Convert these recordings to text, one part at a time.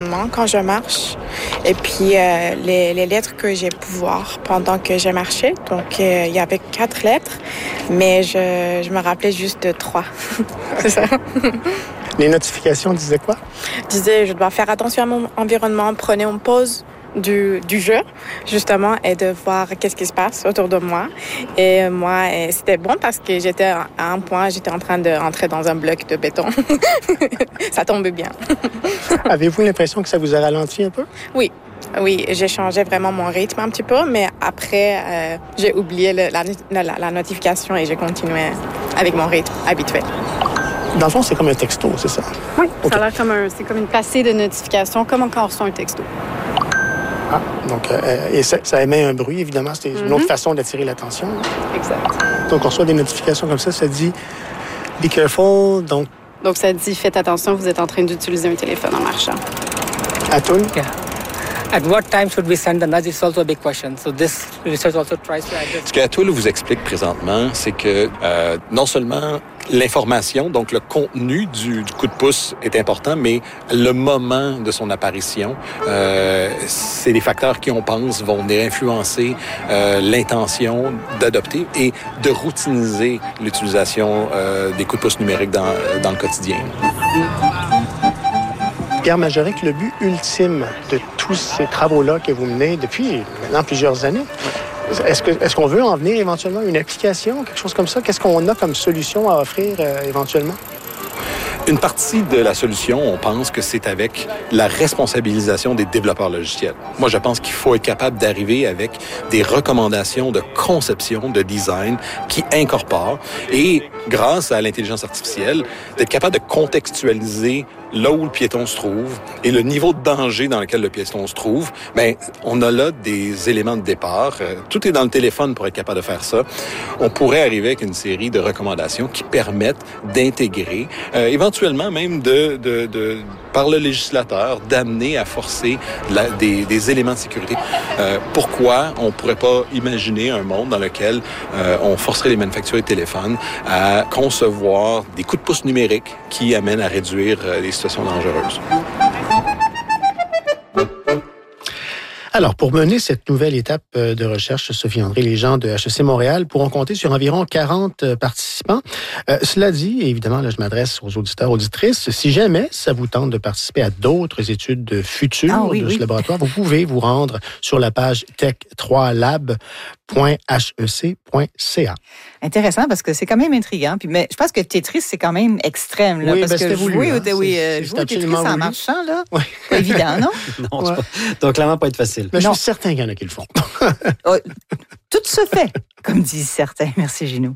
environnement quand je marche. Et puis, les lettres que j'ai pu voir pendant que j'ai marché. Donc, il y avait 4 lettres, mais je me rappelais juste de 3. C'est ça. Les notifications disaient quoi? Disaient, je dois faire attention à mon environnement, prenez une pause du jeu, justement, et de voir qu'est-ce qui se passe autour de moi. Et moi, c'était bon parce que j'étais à un point, j'étais en train d'entrer dans un bloc de béton. Ça tombait bien. Avez-vous l'impression que ça vous a ralenti un peu? Oui, j'ai changé vraiment mon rythme un petit peu, mais après, j'ai oublié la notification et j'ai continué avec mon rythme habituel. Dans le fond, c'est comme un texto, c'est ça? Oui, okay. Ça a l'air c'est comme une passée de notification, comme quand on reçoit un texto. Ah, donc, et ça émet un bruit, évidemment. C'est une autre façon d'attirer l'attention. Exact. Donc, on reçoit des notifications comme ça dit « Be careful ». Donc, ça dit « Faites attention, vous êtes en train d'utiliser un téléphone en marchant ». Atul? Yeah. At what time should we send the nudge? It's also a big question. So this research also tries to address. Ce qu'Atul vous explique présentement, c'est que non seulement l'information, donc le contenu du coup de pouce est important, mais le moment de son apparition, c'est des facteurs qui, on pense, vont venir influencer l'intention d'adopter et de routiniser l'utilisation des coups de pouce numériques dans le quotidien. Pierre Majoric, le but ultime de tous ces travaux-là que vous menez depuis maintenant plusieurs années, est-ce qu'on veut en venir éventuellement une application, quelque chose comme ça? Qu'est-ce qu'on a comme solution à offrir éventuellement? Une partie de la solution, on pense que c'est avec la responsabilisation des développeurs logiciels. Moi, je pense qu'il faut être capable d'arriver avec des recommandations de conception, de design qui incorporent et, grâce à l'intelligence artificielle, d'être capable de contextualiser là où le piéton se trouve et le niveau de danger dans lequel le piéton se trouve. Bien, on a là des éléments de départ. Tout est dans le téléphone pour être capable de faire ça. On pourrait arriver avec une série de recommandations qui permettent d'intégrer, éventuellement même par le législateur, d'amener à forcer des éléments de sécurité. Pourquoi on ne pourrait pas imaginer un monde dans lequel on forcerait les manufacturiers de téléphones à concevoir des coups de pouce numériques qui amènent à réduire les situations dangereuses. Alors, pour mener cette nouvelle étape de recherche, Sophie André, les gens de HEC Montréal pourront compter sur environ 40 participants. Cela dit, évidemment, là, je m'adresse aux auditeurs, auditrices, si jamais ça vous tente de participer à d'autres études futures ce laboratoire, vous pouvez vous rendre sur la page tech3lab.hec.ca. Intéressant, parce que c'est quand même intriguant. Puis, mais je pense que Tetris, c'est quand même extrême. Là, oui, parce que jouer au Tetris en marchant, là, pas évident, non? Non, c'est pas, donc clairement pas être facile. Mais je suis certain qu'il y en a qui le font. Tout se fait, comme disent certains. Merci, Gino.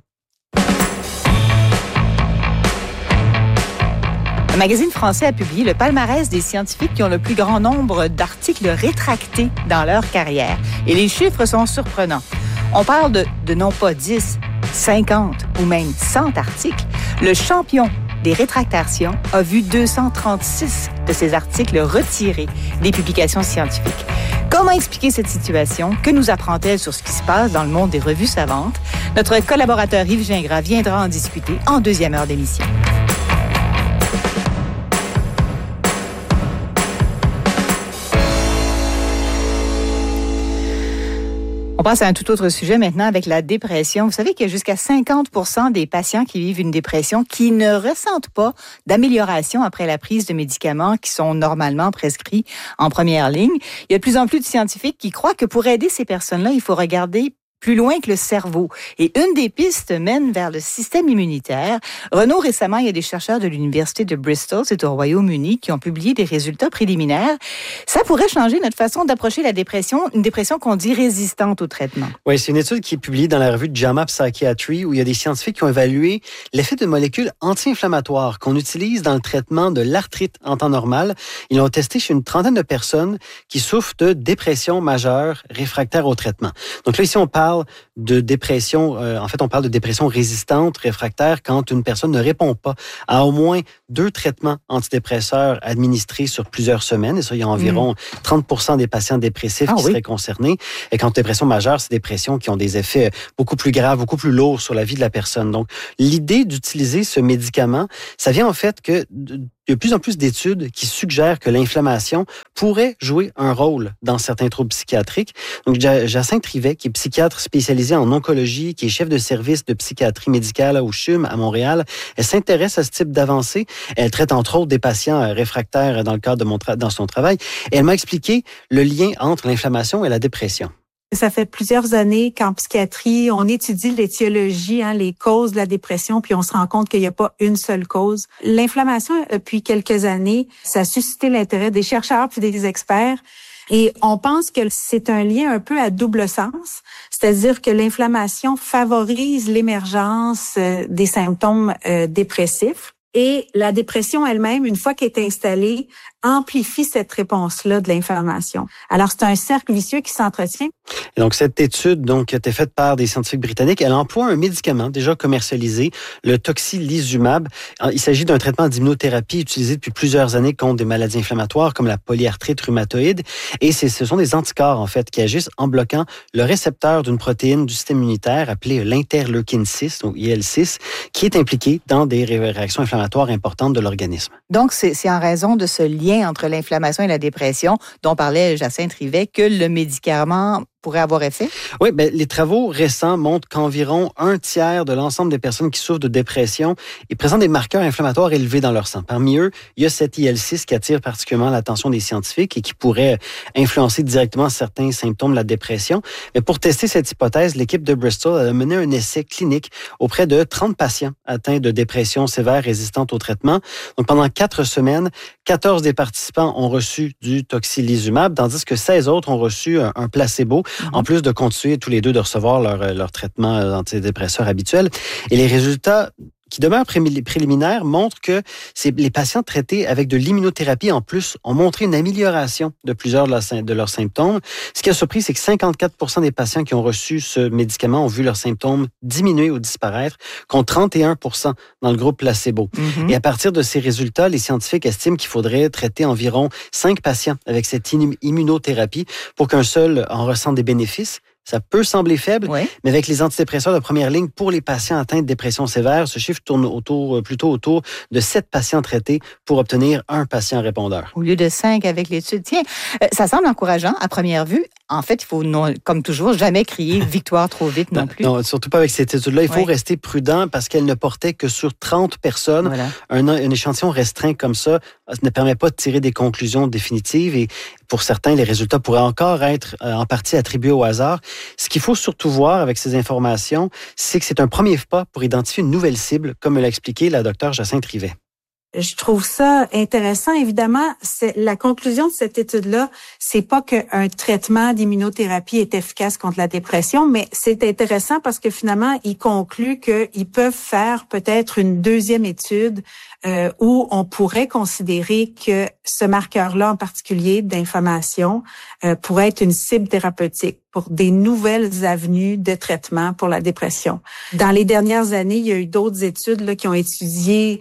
Le magazine français a publié le palmarès des scientifiques qui ont le plus grand nombre d'articles rétractés dans leur carrière. Et les chiffres sont surprenants. On parle de non pas 10, 50 ou même 100 articles. Le champion des rétractations a vu 236 de ces articles retirés des publications scientifiques. Comment expliquer cette situation? Que nous apprend-elle sur ce qui se passe dans le monde des revues savantes? Notre collaborateur Yves Gingras viendra en discuter en deuxième heure d'émission. On passe à un tout autre sujet maintenant avec la dépression. Vous savez qu'il y a jusqu'à 50% des patients qui vivent une dépression qui ne ressentent pas d'amélioration après la prise de médicaments qui sont normalement prescrits en première ligne. Il y a de plus en plus de scientifiques qui croient que pour aider ces personnes-là, il faut regarder plus loin que le cerveau. Et une des pistes mène vers le système immunitaire. Renaud, récemment, il y a des chercheurs de l'Université de Bristol, c'est au Royaume-Uni, qui ont publié des résultats préliminaires. Ça pourrait changer notre façon d'approcher la dépression, une dépression qu'on dit résistante au traitement. Oui, c'est une étude qui est publiée dans la revue JAMA Psychiatry, où il y a des scientifiques qui ont évalué l'effet de molécules anti-inflammatoires qu'on utilise dans le traitement de l'arthrite en temps normal. Ils l'ont testé chez une trentaine de personnes qui souffrent de dépression majeure réfractaire au traitement. Donc là, ici, on parle de dépression, on parle de dépression résistante, réfractaire, quand une personne ne répond pas à au moins 2 traitements antidépresseurs administrés sur plusieurs semaines. Et ça, il y a environ 30% des patients dépressifs qui seraient concernés. Et quand dépression majeure, c'est des dépressions qui ont des effets beaucoup plus graves, beaucoup plus lourds sur la vie de la personne. Donc, l'idée d'utiliser ce médicament, ça vient en fait que il y a de plus en plus d'études qui suggèrent que l'inflammation pourrait jouer un rôle dans certains troubles psychiatriques. Donc, Jacinthe Rivet, qui est psychiatre spécialisée en oncologie, qui est chef de service de psychiatrie médicale au CHUM à Montréal, elle s'intéresse à ce type d'avancée. Elle traite entre autres des patients réfractaires dans le cadre dans son travail. Et elle m'a expliqué le lien entre l'inflammation et la dépression. Ça fait plusieurs années qu'en psychiatrie, on étudie l'étiologie, les causes de la dépression, puis on se rend compte qu'il n'y a pas une seule cause. L'inflammation, depuis quelques années, ça a suscité l'intérêt des chercheurs puis des experts. Et on pense que c'est un lien un peu à double sens, c'est-à-dire que l'inflammation favorise l'émergence des symptômes dépressifs. Et la dépression elle-même, une fois qu'elle est installée, amplifie cette réponse-là de l'inflammation. Alors, c'est un cercle vicieux qui s'entretient. Et donc, cette étude qui a été faite par des scientifiques britanniques, elle emploie un médicament déjà commercialisé, le tocilizumab. Il s'agit d'un traitement d'immunothérapie utilisé depuis plusieurs années contre des maladies inflammatoires comme la polyarthrite rhumatoïde. Et ce sont des anticorps, en fait, qui agissent en bloquant le récepteur d'une protéine du système immunitaire appelée l'interleukine 6, donc IL-6, qui est impliquée dans des réactions inflammatoires importantes de l'organisme. Donc, c'est en raison de ce lien entre l'inflammation et la dépression dont parlait Jacinthe Rivet que le médicament pourrait avoir effet? Oui, les travaux récents montrent qu'environ un tiers de l'ensemble des personnes qui souffrent de dépression présentent des marqueurs inflammatoires élevés dans leur sang. Parmi eux, il y a cet IL-6 qui attire particulièrement l'attention des scientifiques et qui pourrait influencer directement certains symptômes de la dépression. Mais pour tester cette hypothèse, l'équipe de Bristol a mené un essai clinique auprès de 30 patients atteints de dépression sévère résistante au traitement. Donc, pendant 4 semaines, 14 des participants ont reçu du tocilizumab, tandis que 16 autres ont reçu un placebo, en plus de continuer tous les deux de recevoir leur traitement antidépresseur habituel. Et les résultats qui demeurent préliminaires montrent que les patients traités avec de l'immunothérapie en plus ont montré une amélioration de plusieurs de leurs symptômes. Ce qui a surpris, c'est que 54% des patients qui ont reçu ce médicament ont vu leurs symptômes diminuer ou disparaître, contre 31% dans le groupe placebo. Mm-hmm. Et à partir de ces résultats, les scientifiques estiment qu'il faudrait traiter environ 5 patients avec cette immunothérapie pour qu'un seul en ressente des bénéfices. Ça peut sembler faible, oui, mais avec les antidépresseurs de première ligne pour les patients atteints de dépression sévère, ce chiffre tourne plutôt autour de 7 patients traités pour obtenir un patient répondeur. Au lieu de 5 avec l'étude. Tiens, ça semble encourageant à première vue. En fait, il faut, comme toujours, jamais crier victoire trop vite non plus. Non, surtout pas avec cette étude-là. Il faut rester prudent parce qu'elle ne portait que sur 30 personnes. Voilà. Un échantillon restreint comme ça ne permet pas de tirer des conclusions définitives et pour certains, les résultats pourraient encore être en partie attribués au hasard. Ce qu'il faut surtout voir avec ces informations, c'est que c'est un premier pas pour identifier une nouvelle cible, comme l'a expliqué la docteure Jacinthe Rivet. Je trouve ça intéressant. Évidemment, la conclusion de cette étude-là, c'est pas qu'un traitement d'immunothérapie est efficace contre la dépression, mais c'est intéressant parce que finalement, il conclut qu'ils peuvent faire peut-être une deuxième étude où on pourrait considérer que ce marqueur-là en particulier d'inflammation pourrait être une cible thérapeutique pour des nouvelles avenues de traitement pour la dépression. Dans les dernières années, il y a eu d'autres études là, qui ont étudié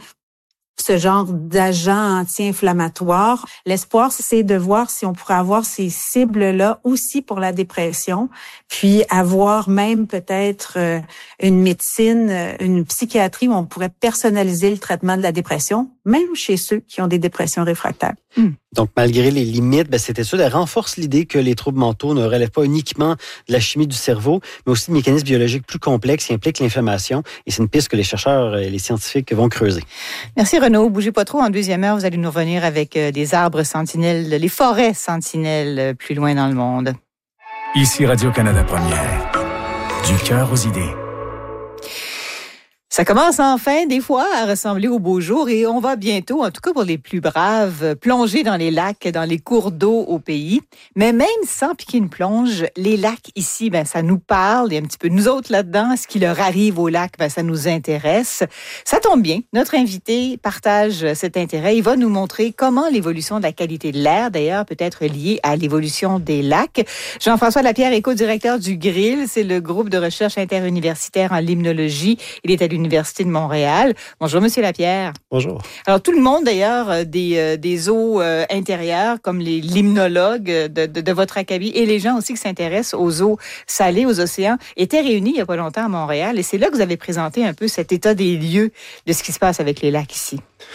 ce genre d'agents anti-inflammatoires. L'espoir, c'est de voir si on pourrait avoir ces cibles-là aussi pour la dépression, puis avoir même peut-être une médecine, une psychiatrie où on pourrait personnaliser le traitement de la dépression, même chez ceux qui ont des dépressions réfractaires. Donc, malgré les limites, cette étude, elle renforce l'idée que les troubles mentaux ne relèvent pas uniquement de la chimie du cerveau, mais aussi de mécanismes biologiques plus complexes qui impliquent l'inflammation. Et c'est une piste que les chercheurs et les scientifiques vont creuser. Merci Renaud. Bougez pas trop. En deuxième heure, vous allez nous revenir avec des arbres sentinelles, les forêts sentinelles plus loin dans le monde. Ici Radio-Canada Première. Du cœur aux idées. Ça commence enfin, des fois, à ressembler au beau jour et on va bientôt, en tout cas pour les plus braves, plonger dans les lacs, dans les cours d'eau au pays. Mais même sans piquer une plonge, les lacs ici, ça nous parle et un petit peu nous autres là-dedans. Ce qui leur arrive au lac, ça nous intéresse. Ça tombe bien. Notre invité partage cet intérêt. Il va nous montrer comment l'évolution de la qualité de l'air, d'ailleurs, peut être liée à l'évolution des lacs. Jean-François Lapierre est co-directeur du GRIL. C'est le groupe de recherche interuniversitaire en limnologie. Il est à l'Université de Montréal. Bonjour, Monsieur Lapierre. Bonjour. Alors, tout le monde, d'ailleurs, des eaux intérieures, comme les limnologues de votre acabit et les gens aussi qui s'intéressent aux eaux salées, aux océans, étaient réunis il n'y a pas longtemps à Montréal. Et c'est là que vous avez présenté un peu cet état des lieux de ce qui se passe avec les lacs ici.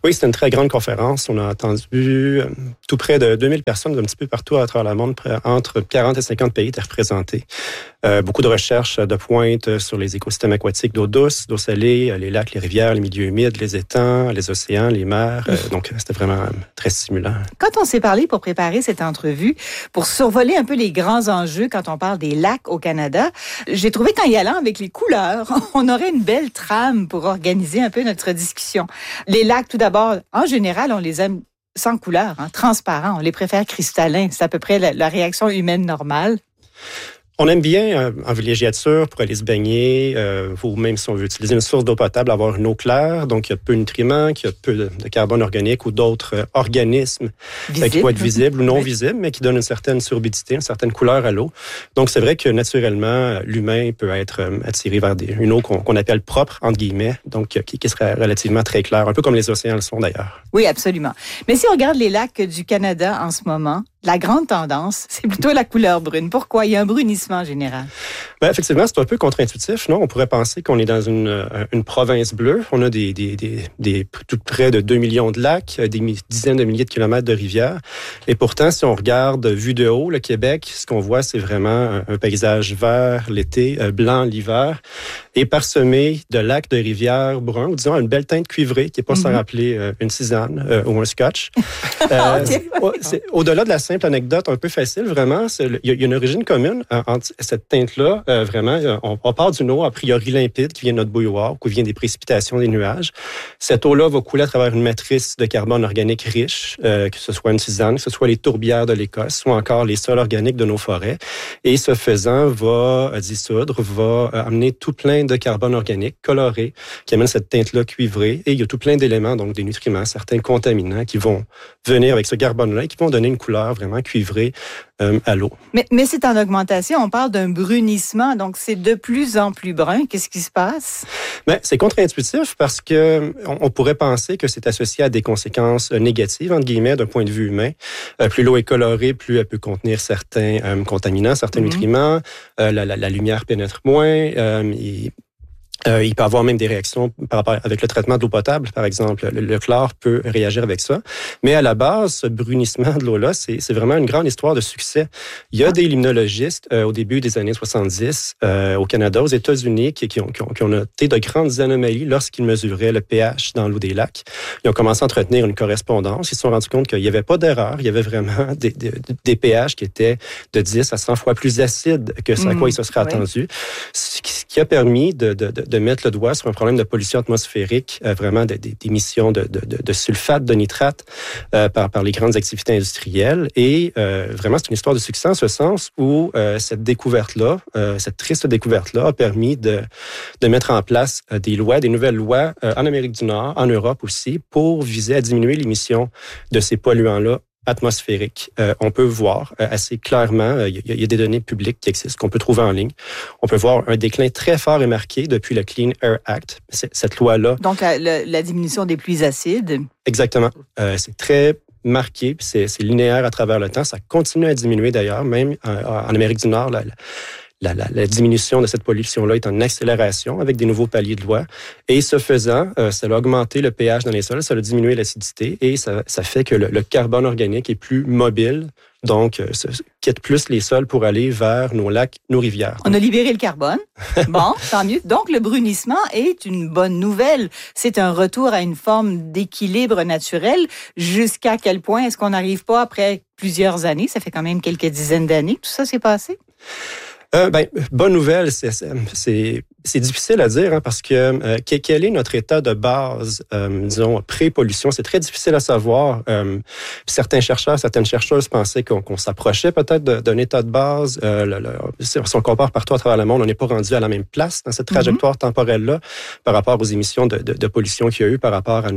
Oui, c'était une très grande conférence. On a entendu tout près de 2000 personnes d'un petit peu partout à travers le monde, entre 40 et 50 pays étaient représentés. Beaucoup de recherches de pointe sur les écosystèmes aquatiques d'eau douce, d'eau salée, les lacs, les rivières, les milieux humides, les étangs, les océans, les mers. Donc, c'était vraiment très stimulant. Quand on s'est parlé pour préparer cette entrevue, pour survoler un peu les grands enjeux quand on parle des lacs au Canada, j'ai trouvé qu'en y allant avec les couleurs, on aurait une belle trame pour organiser un peu notre discussion. Les lacs, tout d'abord, en général, on les aime sans couleur, transparents. On les préfère cristallins. C'est à peu près la réaction humaine normale. On aime bien, en villégiature, pour aller se baigner, ou même si on veut utiliser une source d'eau potable, avoir une eau claire, donc il y a peu de nutriments, qu'il y a peu de carbone organique ou d'autres organismes qui vont être visibles ou non visibles, mais qui donnent une certaine turbidité, une certaine couleur à l'eau. Donc c'est vrai que naturellement, l'humain peut être attiré vers une eau qu'on appelle propre, entre guillemets, donc qui serait relativement très claire, un peu comme les océans le sont d'ailleurs. Oui, absolument. Mais si on regarde les lacs du Canada en ce moment, la grande tendance, c'est plutôt la couleur brune. Pourquoi? Il y a un brunissement général. Ben, effectivement, c'est un peu contre-intuitif, non? On pourrait penser qu'on est dans une province bleue. On a tout près de 2 millions de lacs, des dizaines de milliers de kilomètres de rivières. Et pourtant, si on regarde vue de haut, le Québec, ce qu'on voit, c'est vraiment un paysage vert l'été, blanc l'hiver, et parsemé de lacs, de rivières bruns, ou disons une belle teinte cuivrée, qui n'est pas sans rappeler une tisane ou un scotch. Au-delà de la simple anecdote un peu facile, vraiment, il y a une origine commune entre cette teinte-là. Vraiment, on part d'une eau a priori limpide qui vient de notre bouilloire, qui vient des précipitations des nuages. Cette eau-là va couler à travers une matrice de carbone organique riche, que ce soit une tisane, que ce soit les tourbières de l'Écosse ou encore les sols organiques de nos forêts. Et ce faisant, va dissoudre, va amener tout plein de carbone organique coloré qui amène cette teinte-là cuivrée. Et il y a tout plein d'éléments, donc des nutriments, certains contaminants qui vont venir avec ce carbone-là et qui vont donner une couleur vraiment cuivrée à l'eau. Mais c'est en augmentation. On parle d'un brunissement, donc c'est de plus en plus brun. Qu'est-ce qui se passe? Ben, c'est contre-intuitif parce que on pourrait penser que c'est associé à des conséquences négatives, entre guillemets, d'un point de vue humain. Plus l'eau est colorée, plus elle peut contenir certains contaminants, certains nutriments. La lumière pénètre moins. Il peut avoir même des réactions par rapport avec le traitement de l'eau potable, par exemple. Le chlore peut réagir avec ça. Mais à la base, ce brunissement de l'eau-là, c'est vraiment une grande histoire de succès. Il y a des limnologistes au début des années 70 au Canada, aux États-Unis, qui ont noté de grandes anomalies lorsqu'ils mesuraient le pH dans l'eau des lacs. Ils ont commencé à entretenir une correspondance. Ils se sont rendus compte qu'il n'y avait pas d'erreur. Il y avait vraiment des pH qui étaient de 10 à 100 fois plus acides que ce à quoi ils se seraient attendus. Ce qui a permis de mettre le doigt sur un problème de pollution atmosphérique, vraiment d'émissions de sulfate, de nitrate par les grandes activités industrielles. Et vraiment, c'est une histoire de succès en ce sens où cette découverte-là, cette triste découverte-là a permis de mettre en place des nouvelles lois en Amérique du Nord, en Europe aussi, pour viser à diminuer l'émission de ces polluants-là atmosphérique. On peut voir assez clairement, il y a des données publiques qui existent, qu'on peut trouver en ligne. On peut voir un déclin très fort et marqué depuis le Clean Air Act, cette loi-là. Donc, la diminution des pluies acides. Exactement. C'est très marqué, puis c'est linéaire à travers le temps. Ça continue à diminuer d'ailleurs, même en Amérique du Nord, la diminution de cette pollution-là est en accélération avec des nouveaux paliers de loi. Et ce faisant, ça a augmenté le pH dans les sols, ça a diminué l'acidité et ça fait que le carbone organique est plus mobile, donc quitte plus les sols pour aller vers nos lacs, nos rivières. On a libéré le carbone. Bon, tant mieux. Donc, le brunissement est une bonne nouvelle. C'est un retour à une forme d'équilibre naturel. Jusqu'à quel point est-ce qu'on n'arrive pas après plusieurs années? Ça fait quand même quelques dizaines d'années que tout ça s'est passé. Bonne nouvelle, c'est difficile à dire parce que quel est notre état de base, disons, pré-pollution? C'est très difficile à savoir. Certaines chercheuses pensaient qu'on s'approchait peut-être d'un état de base. Si on compare partout à travers le monde, on n'est pas rendu à la même place dans cette trajectoire temporelle-là par rapport aux émissions de pollution qu'il y a eu, par rapport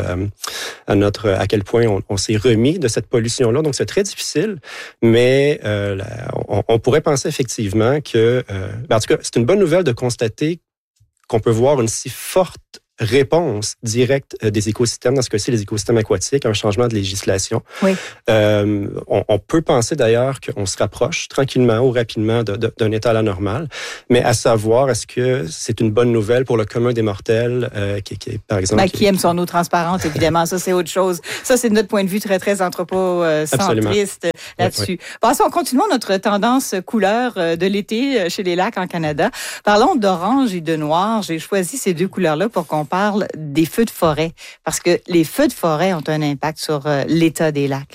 à quel point on s'est remis de cette pollution-là. Donc, c'est très difficile, mais on pourrait penser effectivement que, en tout cas, c'est une bonne nouvelle de constater qu'on peut voir une si forte réponse directe des écosystèmes, dans ce cas-ci, les écosystèmes aquatiques, un changement de législation. Oui. On peut penser d'ailleurs qu'on se rapproche tranquillement ou rapidement d'un état à la normale, mais à savoir, est-ce que c'est une bonne nouvelle pour le commun des mortels, qui par exemple... Qui aime son eau transparente, évidemment, ça c'est autre chose. Ça, c'est notre point de vue très, très anthropocentriste là-dessus. Oui. Passons, continuons notre tendance couleur de l'été chez les lacs en Canada. Parlons d'orange et de noir. J'ai choisi ces deux couleurs-là pour qu'on parle des feux de forêt, parce que les feux de forêt ont un impact sur l'état des lacs.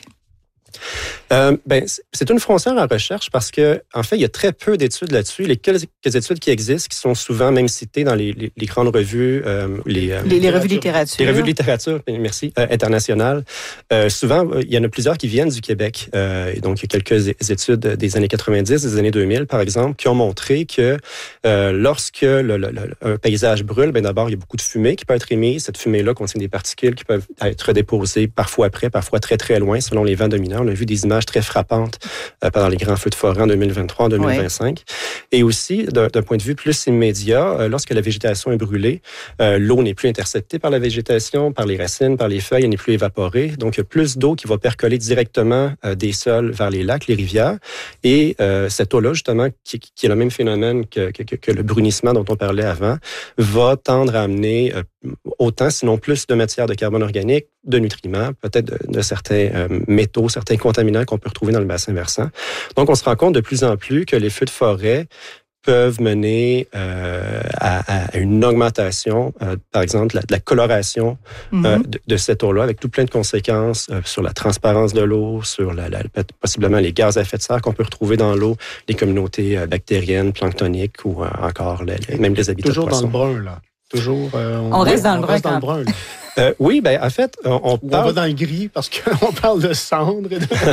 C'est une frontière en recherche parce que, en fait, il y a très peu d'études là-dessus. Les quelques études qui existent, qui sont souvent même citées dans les grandes revues, les revues de littérature. Les revues de littérature, merci, internationales. Souvent, il y en a plusieurs qui viennent du Québec. Et donc, il y a quelques études des années 90, des années 2000, par exemple, qui ont montré que lorsque un paysage brûle, d'abord, il y a beaucoup de fumée qui peut être émise. Cette fumée-là contient des particules qui peuvent être déposées parfois près, parfois très, très loin, selon les vents dominants. On a vu des images très frappantes pendant les grands feux de forêt en 2023, en 2025. Oui. Et aussi, d'un point de vue plus immédiat, lorsque la végétation est brûlée, l'eau n'est plus interceptée par la végétation, par les racines, par les feuilles, elle n'est plus évaporée. Donc, il y a plus d'eau qui va percoler directement des sols vers les lacs, les rivières. Et cette eau-là, justement, qui est le même phénomène que le brunissement dont on parlait avant, va tendre à amener autant, sinon plus, de matière de carbone organique, de nutriments, peut-être de certains métaux, certains contaminants qu'on peut retrouver dans le bassin versant. Donc, on se rend compte de plus en plus que les feux de forêt peuvent mener à une augmentation, par exemple, de la coloration de cette eau-là, avec tout plein de conséquences sur la transparence de l'eau, sur possiblement les gaz à effet de serre qu'on peut retrouver dans l'eau, les communautés bactériennes, planctoniques ou encore même les habitats toujours de poissons. Toujours dans le brun, là. Toujours, on reste dans le brun. Oui, en fait, on va dans le gris parce qu'on parle de cendres.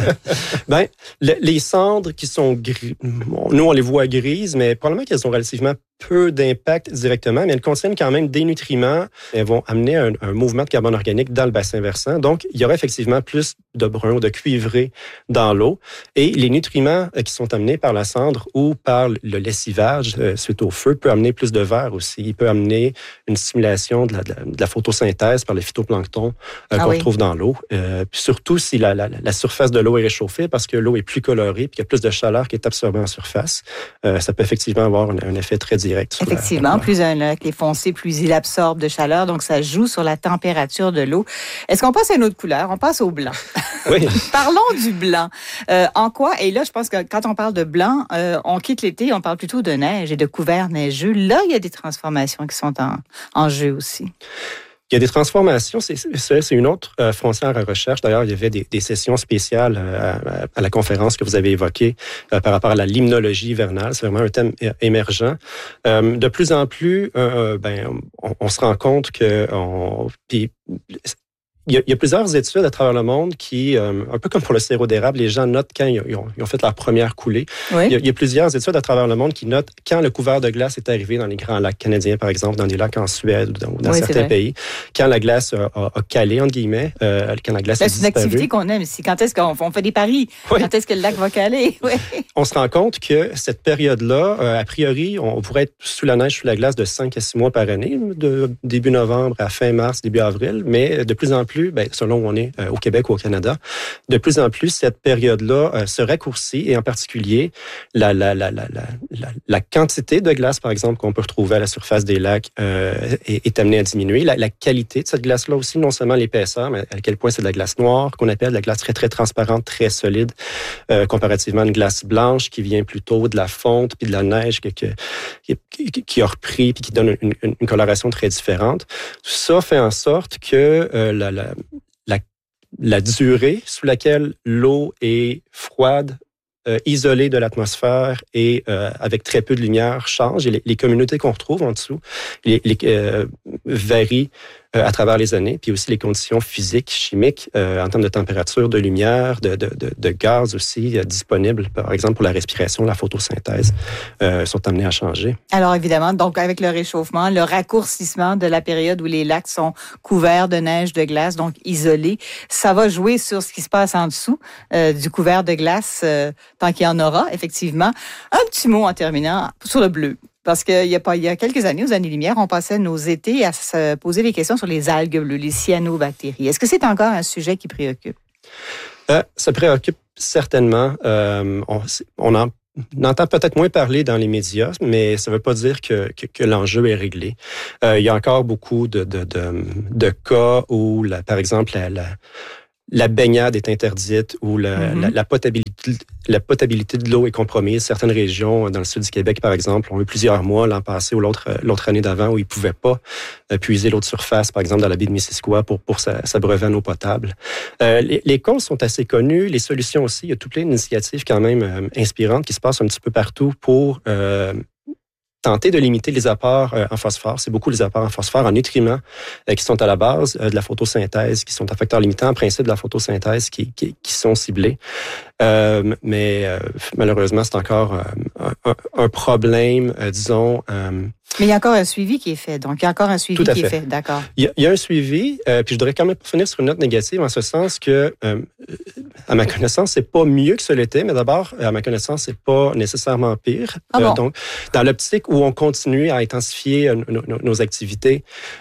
Les cendres qui sont gris, nous, on les voit grises, mais probablement qu'elles ont relativement peu d'impact directement, mais elles contiennent quand même des nutriments. Elles vont amener un mouvement de carbone organique dans le bassin versant. Donc, il y aura effectivement plus de brun ou de cuivré dans l'eau. Et les nutriments qui sont amenés par la cendre ou par le lessivage suite au feu peut amener plus de vert aussi. Il peut amener une stimulation de la photosynthèse par les phytoplanctons qu'on retrouve dans l'eau. Puis surtout si la surface de l'eau est réchauffée parce que l'eau est plus colorée puis qu'il y a plus de chaleur qui est absorbée en surface, ça peut effectivement avoir un effet très direct. Effectivement, plus un lac est foncé, plus il absorbe de chaleur, donc ça joue sur la température de l'eau. Est-ce qu'on passe à une autre couleur? On passe au blanc. Oui. Parlons du blanc. En quoi? Et là, je pense que quand on parle de blanc, on quitte l'été, on parle plutôt de neige et de couvert neigeux. Là, il y a des transformations qui sont en jeu aussi. Il y a des transformations, c'est une autre frontière à recherche. D'ailleurs, il y avait des sessions spéciales à la conférence que vous avez évoquée par rapport à la limnologie hivernale. C'est vraiment un thème émergent. De plus en plus, on se rend compte que il y a plusieurs études à travers le monde qui, un peu comme pour le sirop d'érable, les gens notent quand ils ont fait leur première coulée. Oui. Il y a plusieurs études à travers le monde qui notent quand le couvert de glace est arrivé dans les grands lacs canadiens, par exemple, dans des lacs en Suède ou dans certains pays, quand la glace a calé, entre guillemets, quand la glace a disparu. C'est une activité qu'on aime ici. Quand est-ce qu'on fait des paris? Oui. Quand est-ce que le lac va caler? Oui. On se rend compte que cette période-là, a priori, on pourrait être sous la neige, sous la glace de 5 à 6 mois par année, de début novembre à fin mars, début avril, mais de plus en plus, selon où on est au Québec ou au Canada, de plus en plus, cette période-là se raccourcit et en particulier, la quantité de glace, par exemple, qu'on peut retrouver à la surface des lacs est amenée à diminuer. La qualité de cette glace-là aussi, non seulement l'épaisseur, mais à quel point c'est de la glace noire, qu'on appelle de la glace très, très transparente, très solide, comparativement à une glace blanche qui vient plutôt de la fonte puis de la neige qui a repris puis qui donne une coloration très différente. Ça fait en sorte que la durée sous laquelle l'eau est froide, isolée de l'atmosphère et avec très peu de lumière change. Et les communautés qu'on retrouve en dessous varient à travers les années, puis aussi les conditions physiques, chimiques, en termes de température, de lumière, de gaz aussi disponibles, par exemple pour la respiration, la photosynthèse, sont amenés à changer. Alors évidemment, donc avec le réchauffement, le raccourcissement de la période où les lacs sont couverts de neige, de glace, donc isolés, ça va jouer sur ce qui se passe en dessous du couvert de glace, tant qu'il y en aura, effectivement. Un petit mot en terminant sur le bleu. Parce qu'il y a quelques années, aux années-lumière, on passait nos étés à se poser des questions sur les algues bleues, les cyanobactéries. Est-ce que c'est encore un sujet qui préoccupe? Ça préoccupe certainement. On entend peut-être moins parler dans les médias, mais ça ne veut pas dire que l'enjeu est réglé. Il y a encore beaucoup de cas où, par exemple, la baignade est interdite ou la potabilité de l'eau est compromise. Certaines régions, dans le sud du Québec, par exemple, ont eu plusieurs mois l'an passé ou l'autre année d'avant où ils ne pouvaient pas puiser l'eau de surface, par exemple, dans la baie de Missisquoi pour s'abreuver en eau potable. Les causes sont assez connues, les solutions aussi. Il y a tout plein d'initiatives quand même inspirantes qui se passent un petit peu partout pour tenter de limiter les apports en phosphore. C'est beaucoup les apports en phosphore, en nutriments qui sont à la base de la photosynthèse, qui sont un facteur limitant, en principe de la photosynthèse qui sont ciblés. Mais malheureusement, c'est encore un problème, disons... Mais il y a encore un suivi qui est fait. Donc, il y a encore un suivi qui est fait. D'accord. Il y a un suivi, puis je voudrais quand même finir sur une note négative, en ce sens que, à ma connaissance, c'est pas mieux que ce l'était, mais d'abord, à ma connaissance, c'est pas nécessairement pire. Donc, dans l'optique où on continue à intensifier nos activités,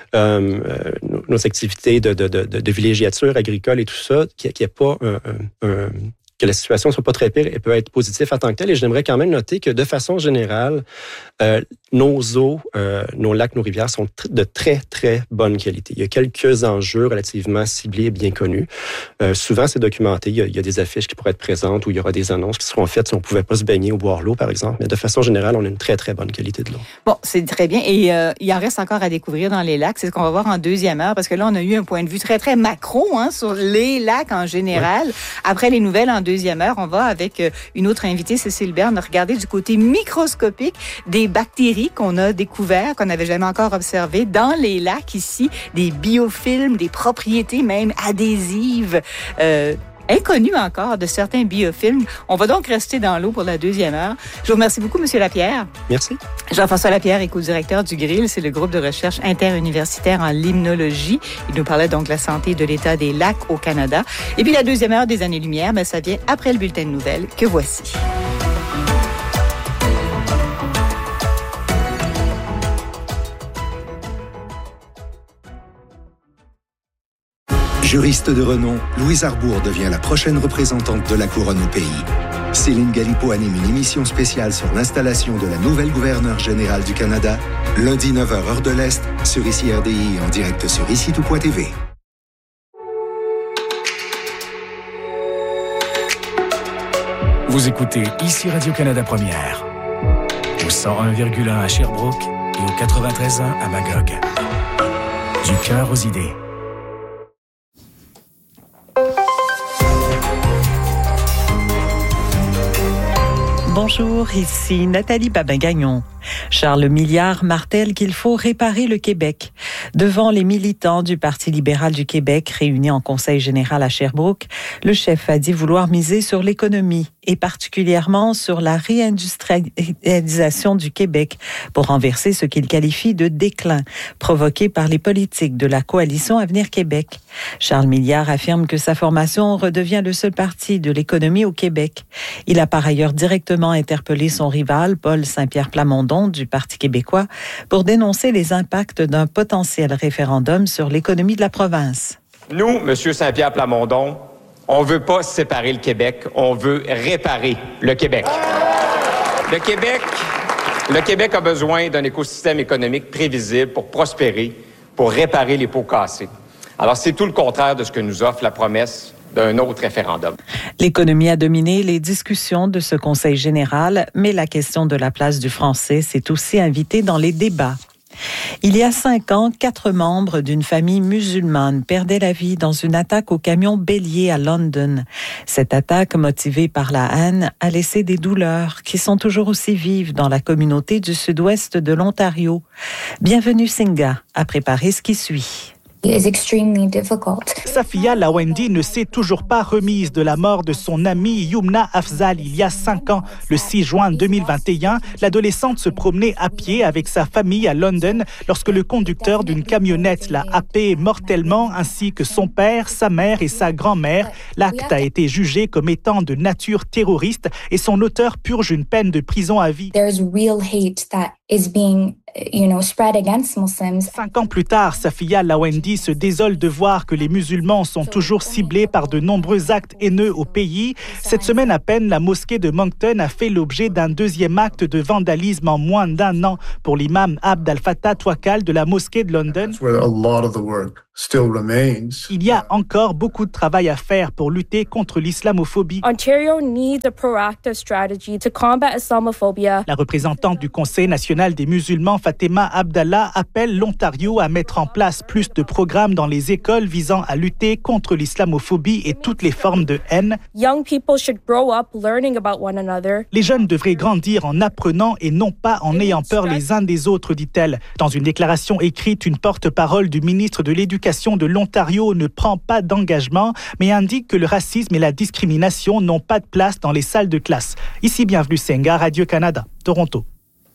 nos activités de villégiature agricole et tout ça, qu'il n'y ait pas que la situation ne soit pas très pire et peut être positive en tant que telle. Et j'aimerais quand même noter que, de façon générale, nos eaux, nos lacs, nos rivières sont de très, très bonne qualité. Il y a quelques enjeux relativement ciblés et bien connus. Souvent, c'est documenté. Il y a des affiches qui pourraient être présentes où il y aura des annonces qui seront faites si on ne pouvait pas se baigner ou boire l'eau, par exemple. Mais de façon générale, on a une très, très bonne qualité de l'eau. Bon, c'est très bien. Et il en reste encore à découvrir dans les lacs. C'est ce qu'on va voir en deuxième heure, parce que là, on a eu un point de vue très, très macro sur les lacs en général. Ouais. Après les nouvelles, en deuxième heure, on va avec une autre invitée, Cécile Berne, regarder du côté microscopique des bactéries qu'on a découvertes, qu'on n'avait jamais encore observées dans les lacs ici, des biofilms, des propriétés même adhésives, inconnues encore de certains biofilms. On va donc rester dans l'eau pour la deuxième heure. Je vous remercie beaucoup, M. Lapierre. Merci. Jean-François Lapierre est co-directeur du GRIL, c'est le groupe de recherche interuniversitaire en limnologie. Il nous parlait donc de la santé et de l'état des lacs au Canada. Et puis la deuxième heure des années-lumière, ça vient après le bulletin de nouvelles que voici. Juriste de renom, Louise Arbour devient la prochaine représentante de la couronne au pays. Céline Galipo anime une émission spéciale sur l'installation de la nouvelle gouverneure générale du Canada, lundi 9h heure de l'Est, sur ICI RDI en direct sur ICITOUP.tv. Vous écoutez ici Radio-Canada Première, au 101,1 à Sherbrooke et au 93.1 à Magog. Du cœur aux idées. Bonjour, ici Nathalie Babin-Gagnon. Charles Milliard martèle qu'il faut réparer le Québec. Devant les militants du Parti libéral du Québec réunis en Conseil général à Sherbrooke, le chef a dit vouloir miser sur l'économie et particulièrement sur la réindustrialisation du Québec pour renverser ce qu'il qualifie de déclin provoqué par les politiques de la coalition Avenir Québec. Charles Milliard affirme que sa formation redevient le seul parti de l'économie au Québec. Il a par ailleurs directement interpellé son rival, Paul Saint-Pierre Plamondon, du Parti québécois, pour dénoncer les impacts d'un potentiel référendum sur l'économie de la province. Nous, M. Saint-Pierre Plamondon, on ne veut pas séparer le Québec, on veut réparer le Québec. Le Québec a besoin d'un écosystème économique prévisible pour prospérer, pour réparer les pots cassés. Alors, c'est tout le contraire de ce que nous offre la promesse d'un autre référendum. L'économie a dominé les discussions de ce Conseil général, mais la question de la place du français s'est aussi invitée dans les débats. Il y a 5 ans, 4 membres d'une famille musulmane perdaient la vie dans une attaque au camion bélier à London. Cette attaque, motivée par la haine, a laissé des douleurs qui sont toujours aussi vives dans la communauté du sud-ouest de l'Ontario. Bienvenue Singa a préparé ce qui suit. Safia Lawendi ne s'est toujours pas remise de la mort de son amie Yumna Afzal il y a 5 ans. Le 6 juin 2021, l'adolescente se promenait à pied avec sa famille à London lorsque le conducteur d'une camionnette l'a happée mortellement, ainsi que son père, sa mère et sa grand-mère. L'acte a été jugé comme étant de nature terroriste et son auteur purge une peine de prison à vie. 5 ans plus tard, Safia Lawendi se désole de voir que les musulmans sont toujours ciblés par de nombreux actes haineux au pays. Cette semaine à peine, la mosquée de Moncton a fait l'objet d'un deuxième acte de vandalisme en moins d'1 an pour l'imam Abd al-Fattah Twakal de la mosquée de London. Il y a encore beaucoup de travail à faire pour lutter contre l'islamophobie. Ontario needs a proactive strategy to combat Islamophobia. La représentante du Conseil national des musulmans, Fatima Abdallah, appelle l'Ontario à mettre en place plus de programmes dans les écoles visant à lutter contre l'islamophobie et toutes les formes de haine. Young people should grow up learning about one another. Les jeunes devraient grandir en apprenant et non pas en ayant peur les uns des autres, dit-elle. Dans une déclaration écrite, une porte-parole du ministre de l'Éducation de l'Ontario ne prend pas d'engagement, mais indique que le racisme et la discrimination n'ont pas de place dans les salles de classe. Ici, bienvenue Senga, Radio-Canada, Toronto.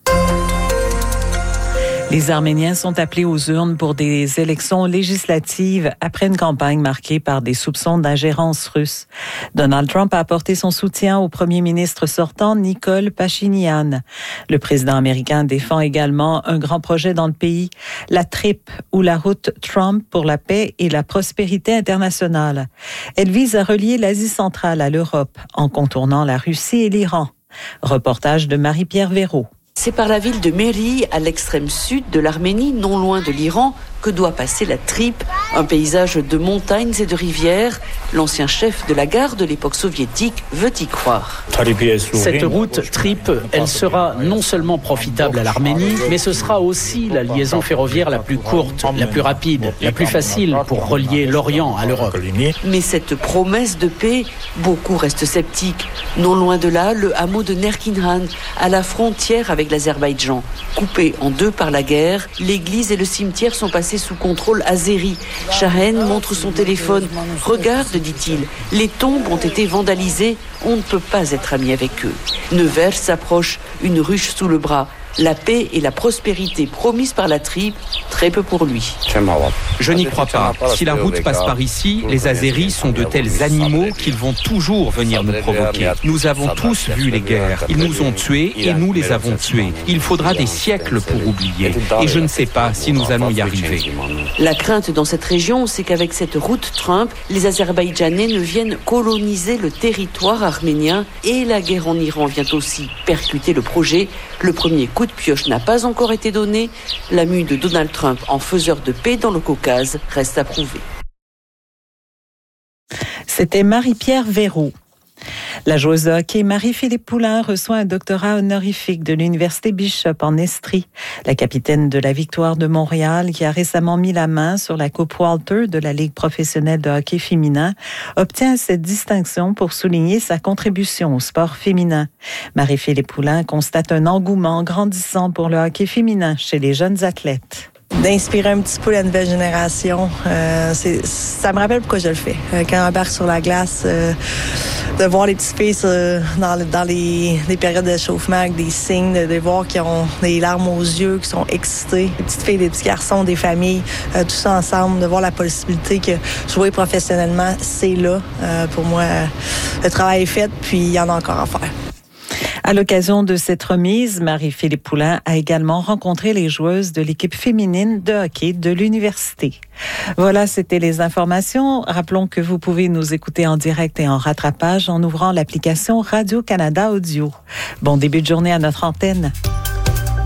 Les Arméniens sont appelés aux urnes pour des élections législatives après une campagne marquée par des soupçons d'ingérence russe. Donald Trump a apporté son soutien au premier ministre sortant, Nicole Pachinian. Le président américain défend également un grand projet dans le pays, la TRIP, ou la route Trump pour la paix et la prospérité internationale. Elle vise à relier l'Asie centrale à l'Europe en contournant la Russie et l'Iran. Reportage de Marie-Pierre Véraud. C'est par la ville de Meri, à l'extrême sud de l'Arménie, non loin de l'Iran, que doit passer la TRIP, un paysage de montagnes et de rivières. L'ancien chef de la gare de l'époque soviétique veut y croire. Cette route TRIP, elle sera non seulement profitable à l'Arménie, mais ce sera aussi la liaison ferroviaire la plus courte, la plus rapide, la plus facile pour relier l'Orient à l'Europe. Mais cette promesse de paix, beaucoup restent sceptiques. Non loin de là, le hameau de Nerkinhan, à la frontière avec l'Azerbaïdjan. Coupé en deux par la guerre, l'église et le cimetière sont passés sous contrôle azéri. Shahen montre son téléphone. « Regarde, dit-il, les tombes ont été vandalisées. On ne peut pas être ami avec eux. » Nevers s'approche, une ruche sous le bras. La paix et la prospérité promises par la TRIP, très peu pour lui. Je n'y crois pas. Si la route passe par ici, les Azéris sont de tels animaux qu'ils vont toujours venir nous provoquer. Nous avons tous vu les guerres. Ils nous ont tués et nous les avons tués. Il faudra des siècles pour oublier. Et je ne sais pas si nous allons y arriver. La crainte dans cette région, c'est qu'avec cette route Trump, les Azerbaïdjanais ne viennent coloniser le territoire arménien et la guerre en Iran vient aussi percuter le projet. Le premier coup de pioche n'a pas encore été donné. La mue de Donald Trump en faiseur de paix dans le Caucase reste à prouver. C'était Marie-Pierre Véraud. La joueuse de hockey Marie-Philippe Poulin reçoit un doctorat honorifique de l'Université Bishop en Estrie. La capitaine de la Victoire de Montréal, qui a récemment mis la main sur la Coupe Walter de la Ligue professionnelle de hockey féminin, obtient cette distinction pour souligner sa contribution au sport féminin. Marie-Philippe Poulin constate un engouement grandissant pour le hockey féminin chez les jeunes athlètes. D'inspirer un petit peu la nouvelle génération. Ça me rappelle pourquoi je le fais. Quand on embarque sur la glace, de voir les petites filles dans les périodes d'échauffement avec des signes, de voir qu'ils ont des larmes aux yeux, qui sont excités. Les petites filles, des petits garçons, des familles, tout ça ensemble, de voir la possibilité que jouer professionnellement, c'est là. Pour moi, le travail est fait, puis il y en a encore à faire. À l'occasion de cette remise, Marie-Philippe Poulin a également rencontré les joueuses de l'équipe féminine de hockey de l'université. Voilà, c'était les informations. Rappelons que vous pouvez nous écouter en direct et en rattrapage en ouvrant l'application Radio-Canada Audio. Bon début de journée à notre antenne.